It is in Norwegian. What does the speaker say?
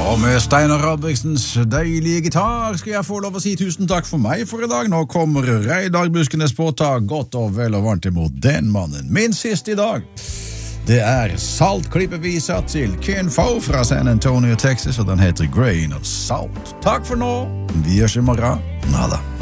Og med Steinar Radviksens deilige gitar skal jeg få lov å si tusen takk for meg for i dag. Nå kommer Reidar Buskenes på ta godt og vel og varmt imot den mannen. Min siste i dag, det saltklippevisa til Ken Fo fra San Antonio, Texas, og den heter Grain of Salt. Takk for nå, vi gjørs i morgen. Nada.